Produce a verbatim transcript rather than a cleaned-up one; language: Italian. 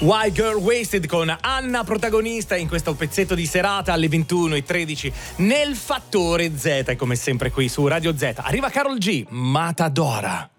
Why Girl Wasted con Anna protagonista in questo pezzetto di serata alle ventuno e tredici nel Fattore Z, come sempre qui su Radio Z. Arriva Karol G, Matadora.